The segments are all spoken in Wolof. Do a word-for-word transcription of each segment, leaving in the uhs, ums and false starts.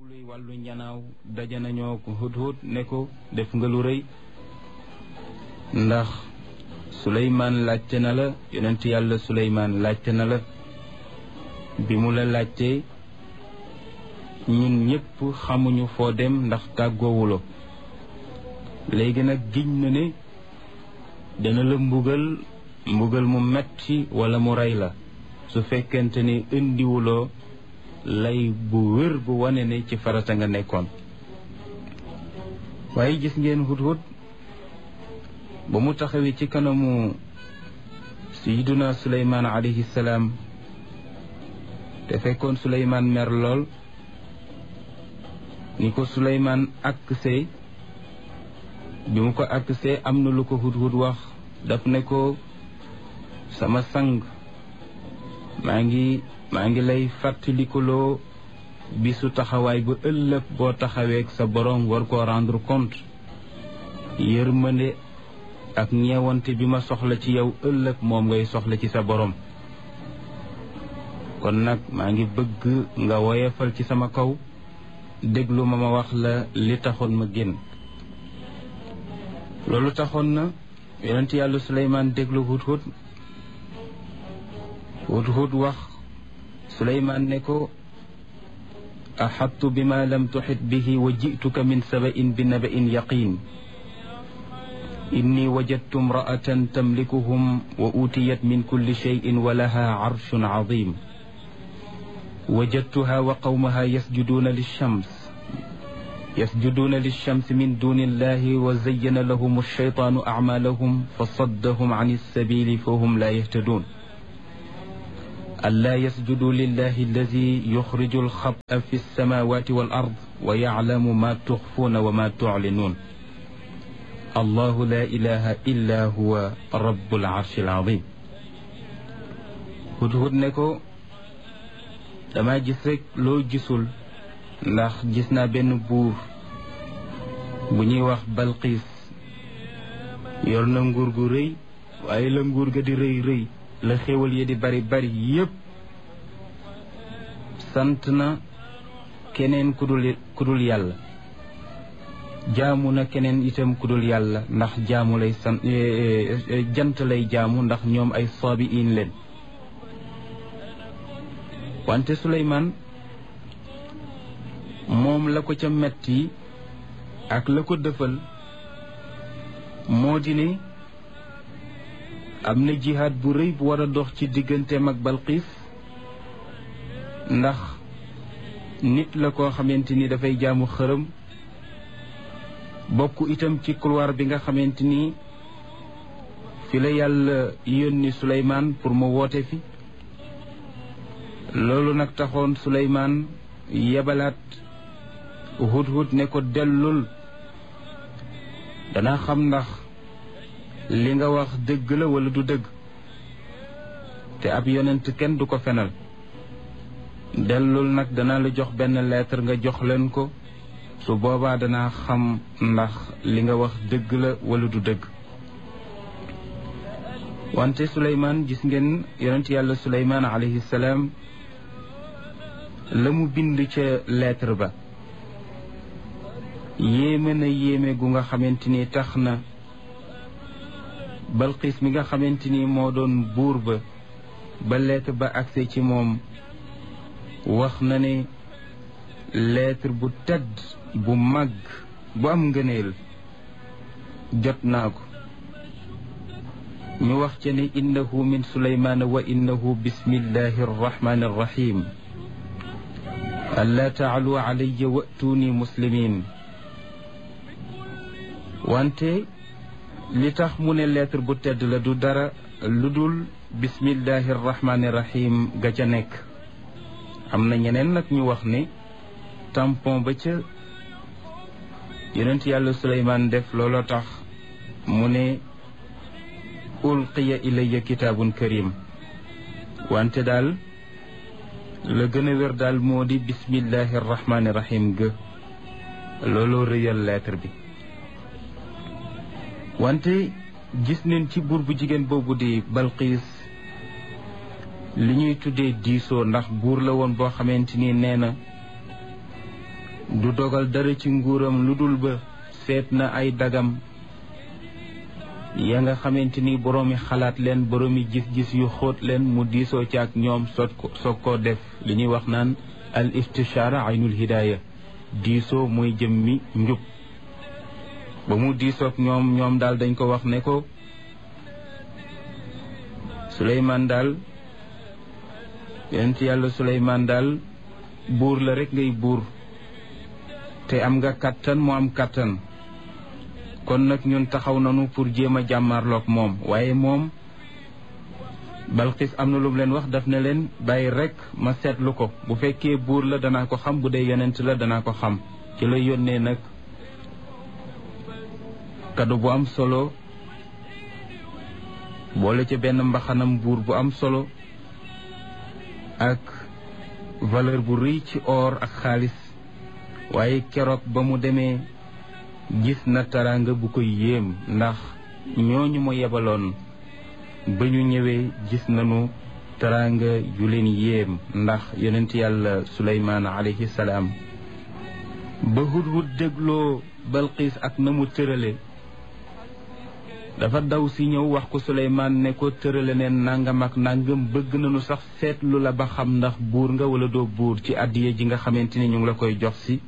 luy wàllu njanaaw daje nañoo ko Hudhud ne ko def nga lu rëy ndax Suleymaan laajte na la yonent yàlla Suleymaan laajte na la bi mu la laajtee ñun ñëpp xamuñu foo dem ndax tàggoowuloo léegi nag giñ na ne dana la mbugal mbugal mu metti wala mu rey la su fekkente ni indiwuloo lay bu wér bu wane ne ci farata nga nekkoon waaye gis ngeen Hudhud ba mu taxawee ci kanamu sayyiduna Suleymaan alayhi salaam te fekkoon Suleymaan mer lool ni ko Suleymaan aksee bi mu ko aksee am na lu ko Hudhud wax daf ne ko sama sang maa ngi maa ngi lay fàttalikuloo bisu taxawaay bu ëllëg boo taxaweek sa borom war koo rendre compte yërmande ak ñeewante bi ma soxla ci yow ëllëg moom ngay soxla ci sa borom kon nag maa ngi bëgg nga woyefal ci sama kaw déglu ma ma wax la li taxoon ma génn loolu taxoon na yonent yàlla Suleymaan déglu Hudhud Hudhud wax Suleymaan ne ko axattu bima lam tuxit bihi wa jituka min saba'in bi naba'in yaqin inni wajadtu imra'atan tamlikuhum wa utiyat min kulli shay'in wa laha arshun azim wajadtuha wa qawmaha yasjuduna lilshams yasjuduna lilshams min duni illahi wa zayyana lahum alshaytanu a'malahum fasaddahum an alsabili fahum la yahtadun ألا يسجدوا لله الذي يخرج الخبأ في السماوات والأرض ويعلم ما تخفون وما تعلنون الله لا إله إلا هو رب العرش العظيم Hudhud ne ko dama gis rek loo gisul ndax gis naa benn buur bu ñuy wax Balqiis yor na nguur gu rëy waaye la nguur ga di rëy rëy la xéwal yi di bari bari yépp sant na keneen ku dul ku dul yàlla jaamu na keneen itam ku dul yàlla ndax jaamu lay sant jant lay jaamu ndax ñoom ay saabiin leen wante Suleymaan moom la ko ca metti ak la ko dëfal moo di ne am na jihaad bu rëy bu war a dox ci digganteem ak Balqiis ndax nit la koo xamante ni dafay jaamu xërëm bokk itam ci couloir bi nga xamante ni fi la yàlla yónni Suleymaan pour mu woote fi loolu nag taxoon Suleymaan yebalaat Hudhud ne ko dellul danaa xam ndax li nga wax dëgg la wala du dëgg te ab yonent kenn du ko fenal dellul nag danaa la jox benn lettre nga jox leen ko su boobaa danaa xam ndax li nga wax dëgg la wala du dëgg wante Suleymaan gis ngeen yonent yàlla Suleymaan alayhi salaam la mu bind ca lettre ba yéeme na yéeme gu nga xamante ni tax na Balqiis mi nga xamante ni moo doon buur ba ba lettre ba agse ci moom wax na ne lettre bu tedd bu màgg bu am ngëneel jot naa ko ñu wax ca ne innahu min Suleymaan wa innahu bismillahi arrahmani arrahim allaa taalu alayya wa'tuuni muslimin wante li tax mu ne lettre bu tedd la du dara lu dul bismillahi rahmaani rahim ga ca nekk am na ñeneen nag ñu wax ne tampon ba ca yonent yàlla Suleymaan def looloo tax mu ne ulqiya ilayya kitaabun karim wante daal la gën a wér daal moo di bismillahi rahmaani rahim ga looloo rëyal lettre bi wante gis nañ ci buur bu jigéen boobu di Balqiis li ñuy tuddee diisoo ndax buur la woon boo xamante ni nee na du dogal dara ci nguuram lu dul ba seet na ay dagam ya nga xamante ni boroomi xalaat leen boroomi gis-gis yu xóot leen mu diisoo ci ak ñoom soog ko soog koo def li ñuy wax naan al istishaara aynul hidaaya diisoo mooy jëmmi njub ba mu diisoog ñoom ñoom daal dañ ko wax ne ko Suleymaan daal yonent yàlla Suleymaan daal buur la rek ngay buur te am nga kàttan mu am kàttan kon nag ñun taxaw nañu pour jéem a jàmmarloog moom waaye moom Balqis am na lu mu leen wax daf ne leen bàyyi rek ma seetlu ko bu fekkee buur la danaa ko xam bu dee yonent la danaa ko xam ci la yónnee nag kado bu am solo boole ca benn mbaxanam buur bu am solo ak valeur bu rëy ci or ak xaalis waaye keroog ba mu demee gis na taraanga bu ko yéem ndax ñooñu ma yebaloon ba ñu ñëwee gis nañu taraanga yu leen yéem ndax yonent yàlla Suleymaan alayhi salaam ba Hudhud dégloo Balqis ak na mu tërale dafa daw si ñëw wax ko Suleymaan ne ko tërale neen nangam ak nangam bëgg nañu sax seetlu la ba xam ndax buur nga wala doo buur ci àddiya ji nga xamante ni ñu ngi la koy jox si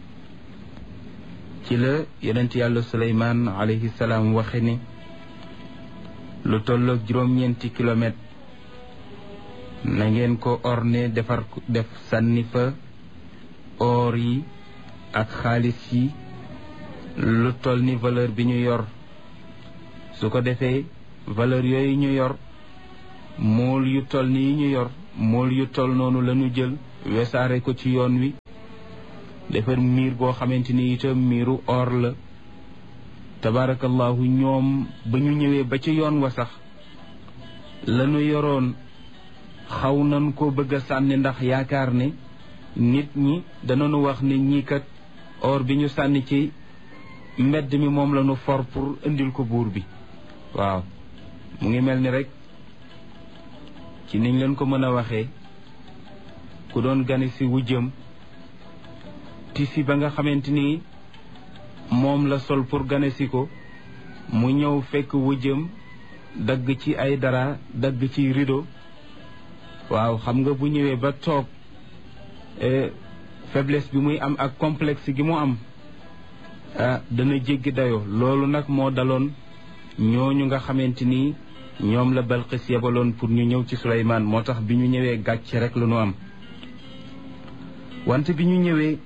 ci la yonent yàlla Suleymaan alayhi salaam waxe ni lu tolloog juróom-ñeenti kilomètre na ngeen ko orné defar def sànni fa or yi ak xaalis yi lu toll ni valeur bi ñu yor su ko defee valeur yooyu ñu yor mool yu toll ni yi ñu yor mool yu toll noonu la ñu jël wesaare ko ci yoon wi defar miir boo xamante ni itam miiru or la tabarakallahu ñoom ba ñu ñëwee ba ci yoon wa sax la ñu yoroon xaw nañ ko bëgg a sànni ndax yaakaar ne nit ñi danañu wax ne ñii kat or bi ñu sànni ci mbedd mi moom la ñu for pour indil ko buur bi waaw mu ngi mel ni rek ci niñ leen ko mën a waxee ku doon gane si wujjam tisi ba nga xamante ni moom la sol pour gane si ko mu ñëw fekk wujjam dagg ci ay dara dagg ci rideau waaw xam nga bu ñëwee ba toog faiblesse bi muy am ak complexe gi mu am ah dana jéggi dayoo loolu nag moo daloon ñooñu nga xamante ni ñoom la Balqis yebaloon pour ñu ñëw ci Suleymaan moo tax bi ñu ñëwee gàcce rek la ñu am wante bi ñu ñëwee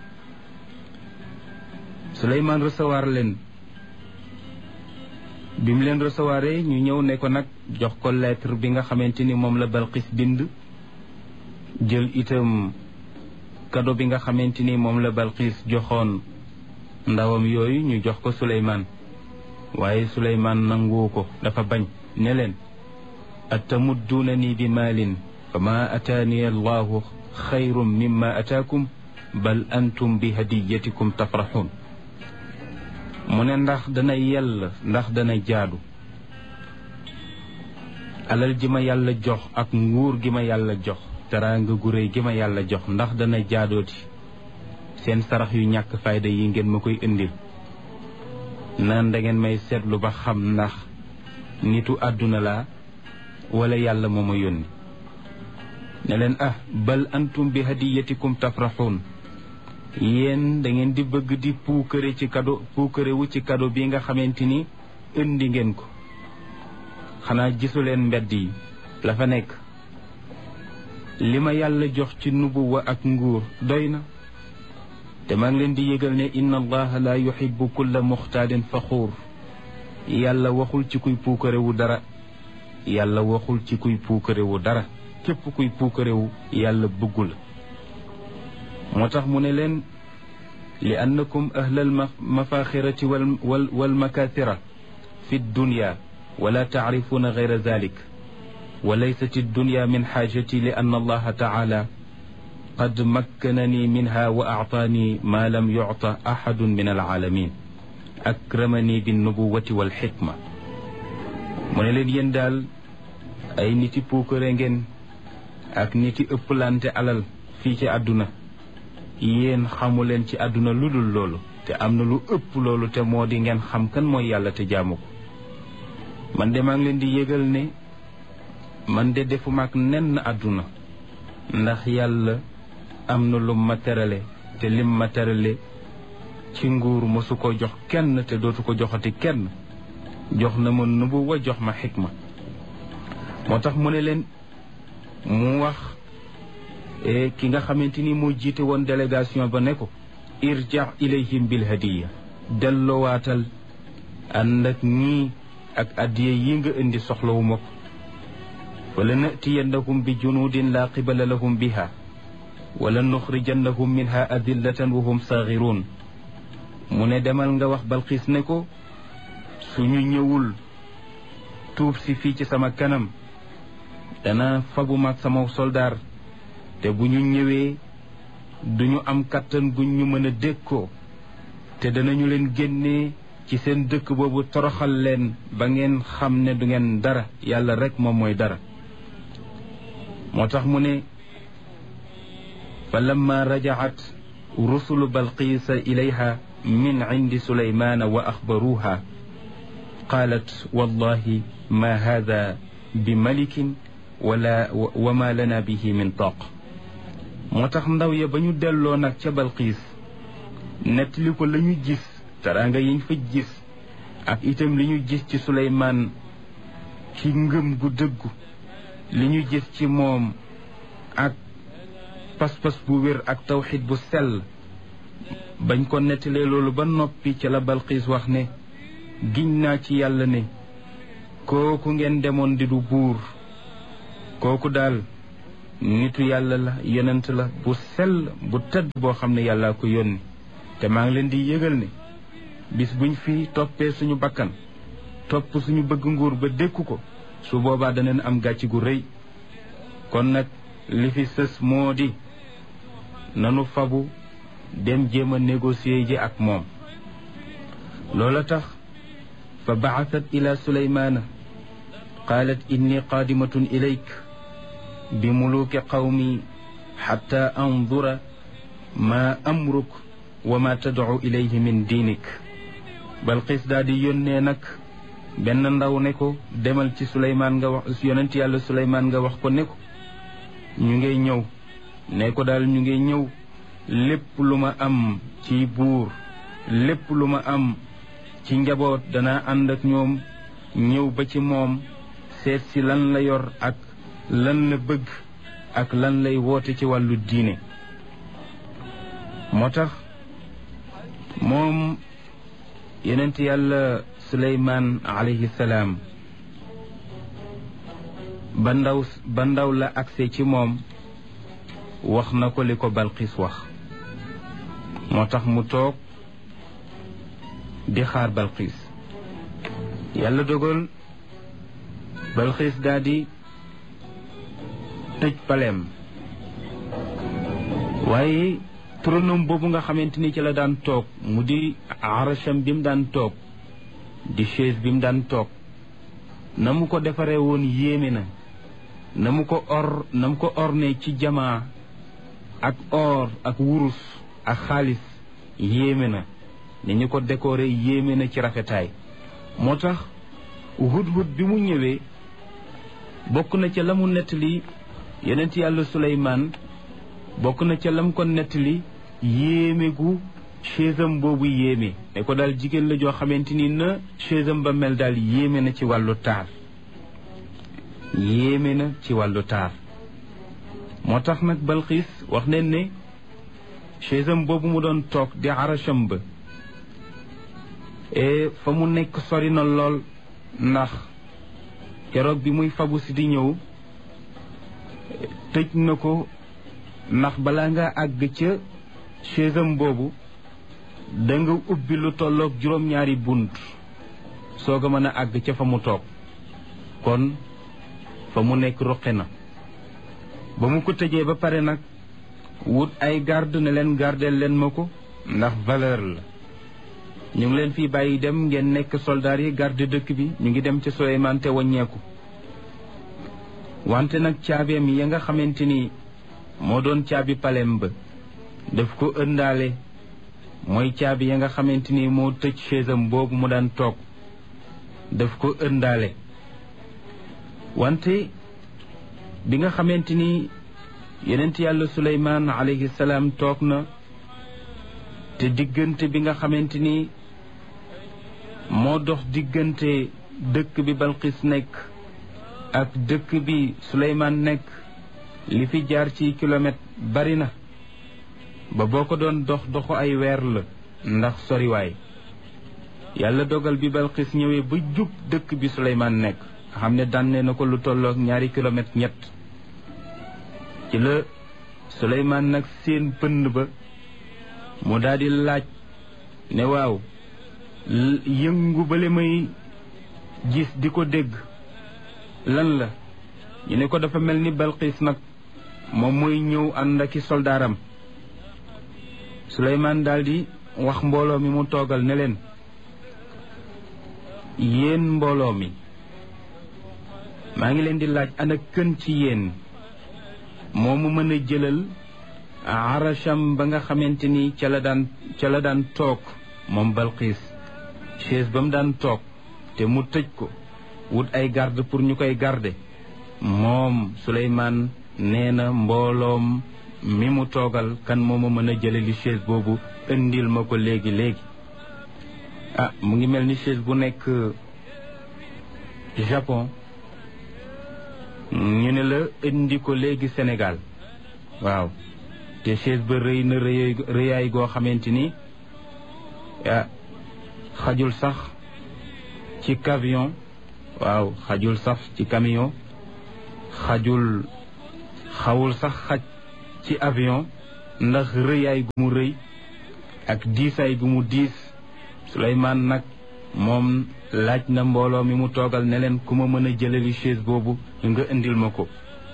Suleymaan recevoir leen bi mu leen recevoir ñu ñëw ne ko nag jox ko lettre bi nga xamante ni moom la Balqis bind jël itam cadeau bi nga xamante ni moom la Balqis joxoon ndawam yooyu ñu jox ko Suleymaan waaye Suleymaan nangu ko dafa bañ ne leen atamudduunani bi maalin fa ma ataani allahu xayrun mimma ataakum bal antum bi hadiyatikum tafraxuun mu ne ndax dana yell ndax dana jaadu alal ji ma yàlla jox ak nguur gi ma yàlla jox teraanga gu réy gi ma yàlla jox ndax dana jaadooti seen sarax yu ñàkk fayda yi ngeen ma koy indil naan da ngeen may seetlu ba xam ndax nitu àdduna laa wala yàlla moo ma yónni ne leen ah bal antum bi hadiyatikum tafraxuun yéen da ngeen di bëgg di puukare ci kado puukare wu ci kado bi nga xamante ni indi ngeen ko xanaa gisu leen mbedd yi la fa nekk li ma yàlla jox ci nubuwa ak nguur doy na te maa ngi leen di yëgal ne inna allaha la yuhibbu kulla muxtaalin faxuur yàlla waxul ci kuy puukare wu dara yàlla waxul ci kuy puukare wu dara képp kuy puukare wu yàlla bëggu la moo tax mu ne leen li annakum ahlal mafaxirati wal wal wal makathira fi dunya wala taarifuuna gayra dalik wa laysat addunya min xaajati li anna allaha taala qad makkanani minha wa aataani ma lam yucta axadun min alaalamin akramani binnubuwati walxikma mu ne leen yéen daal ay niti puukare ngeen ak niti ëpplante alal fii ci àdduna yéen xamu leen ci àdduna lu dul loolu te am na lu ëpp loolu te moo di ngeen xam kan mooy yàlla te jaamu ko man de maa ngi leen di yëgal ne man de defuma ak nenn àdduna ndax yàlla am na lu ma terale te lim ma terale ci nguur mosu ko jox kenn te dootu ko joxati kenn jox na ma nubuwa jox ma xikma moo tax mu ne leen mu wax ki nga xamante ni moo jiite woon délégation ba ne ko irja ilayhim bil hadiya dellowaatal ànd ak ñii ak addiye yi nga indi soxlawu ma ko wala natiyannahum bi junudin la qibala lahum biha wala nuxrijannahum minha adillatan wa hum saxiruun mu ne demal nga wax Balqiis ne ko suñu ñëwul tuub si fii ci sama kanam dana fabu mag sama soldaar te bu ñu ñëwee duñu am kattan guñ ñu mën a dékkoo te danañu leen génnee ci seen dëkk boobu toroxal leen ba ngeen xam ne du ngeen dara yàlla rek moom mooy dara moo tax mu ne fa lamma rajaat rusulu balqiisa ilayha min indi suleymaana wa axbaruuha qaalat wallahi ma hada bi malikin wala wa ma lana bihi min taq moo tax ndaw ya ba ñu delloo nag ca Balqiis nettali ko la ñu gis teraanga yiñ fa gis ak itam li ñu gis ci Suleymaan ci ngëm gu dëggu li ñu gis ci moom ak pas-pas bu wér ak tawxid bu sell bañ ko nettalee loolu ba noppi ca la Balqiis wax ne giñ naa ci yàlla ne kooku ngeen demoon di du buur kooku daal nitu yàlla la yonent la bu sell bu tëdd boo xam ne yàlla ko yónni te maa ngi leen di yëgal ne bis buñ fi toppee suñu bakkan topp suñu bëgg nguur ba dékku ko su boobaa daneen am gàcc gu rëy kon nag li fi sës moo di nanu fabu dem jéem a négocier ji ak moom loola tax fa ba'athat ila suleymaana qaalat inni qaadimatun ilayk bi muluki qawmi xatta andura ma amruk wa ma tad'u ilayhi min diinik Balqiis daal di yónnee nag benn ndaw ne ko demal ci Suleymaan nga wax yonent yàlla Suleymaan nga wax ko ne ko ñu ngay ñëw ne ko daal ñu ngay ñëw lépp lu ma am ci buur lépp lu ma am ci njaboot danaa ànd ak ñoom ñëw ba ci moom seet si lan la yor ak lan la bëgg ak lan lay woote ci wàllu diine moo tax moom yonent yàlla Suleymaan alayhi salaam ba ndaw ba ndaw la agse ci moom wax na ko li ko Balqiis wax moo tax mu toog di xaar Balqiis yàlla dogal Balqiis daal di tëj paleem waaye turanam boobu nga xamante ni ci la daan toog mu di arasham bi mu daan toog di chaise bi mu daan toog na mu ko defaree woon yéeme na na mu ko or na mu ko orne ci jamaa ak or ak wurus ak xaalis yéeme na ni ñu ko décoré yéeme na ci rafetaay moo tax hudhud bi mu ñëwee bokk na ca la mu nettali yonent yàlla Suleymaan bokk na ca lam ko nettali yéeme gu chaisam boobu yéeme ne ko daal jigéen la joo xamante ni na chaisam ba mel daal yéeme na ci wàllu taar yéeme na ci wàllu taar moo tax nag Balqiis wax neen ne chaisam boobu mu doon toog di arasham ba e fa mu nekk sori na lool ndax keroog bi muy fabu si di ñëw tëj na ko ndax balaa nga àgg ca chaisam boobu da nga ubbi lu tolloog juróom-ñaari bunt soog a mën a àgg ca fa mu toog kon fa mu nekk ruqe na ba mu ko tëjee ba pare nag wut ay garde ne leen gardeel leen ma ko ndax valeur la ñu ngi leen fii bàyyi dem ngeen nekk soldaar yi garde dëkk bi ñu ngi dem ca Suleymaan te waññeeku wante nag caabeem ya nga xamante ni moo doon caabi palem ba daf ko ëndaale mooy caabi ya nga xamante ni moo tëj chaisam boobu mu daan toog daf ko ëndaale wante bi nga xamante ni yonent yàlla Suleymaan alayhi salaam toog na te diggante bi nga xamante ni moo dox diggante dëkk bi Balqis nekk ak dëkk bi Suleymaan nekk li fi jaar ci kilomètre bari na ba boo ko doon dox doxu ay weer la ndax soriwaay yàlla dogal bi Balqis ñëwee ba jub dëkk bi Suleymaan nekk nga xam ne dànne na ko lu tollook ñaari kilomètre ñett ci la Suleymaan nag seen pënd ba mu daldi laaj ne waaw yëngu bale may gis di ko dégg lan la ñu ne ko dafa mel ni Balqis nag moom mooy ñëw ànd ak i soldaaram Suleymaan daldi wax mbooloo mi mu toogal ne leen yéen mbooloo mi maa ngi leen di laaj ana kën ci yéen moo mu mën a jëlal arasham ba nga xamante ni ca la daan ca la daan toog moom Balqis chaise ba mu daan toog te mu tëj ko wut ay garde pour ñu koy garde moom Suleymaan nee na mbooloom mi mu toogal kan moo ma mën a jële li chaise boobu indil ma ko léegi léegi ah mu ngi mel ni chaise bu nekk Japon ñu ne la indi ko léegi Sénégal waaw te chaise ba rëy na rëy rëyaay goo xamante ni ah xajul sax ci camion waaw xajul sax ci camion xajul xawul sax xaj ci avion ndax rëyaay gu mu rëy ak diisaay gu mu diis Suleymaan nag moom laaj na mbooloo mi mu toogal ne leen ku ma mën a jëlali chaise boobu nga indil ma ko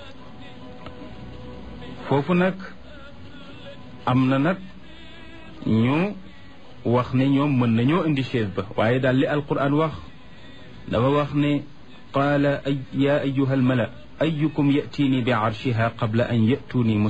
foofu nag am na nag ñu wax ne ñoom mën nañoo indi chaise ba waaye daal li alquran wax dafa wax ne qaala ya ayyuha almala ayyukum ya'tiini bi arshiha qabla an ya'tuuni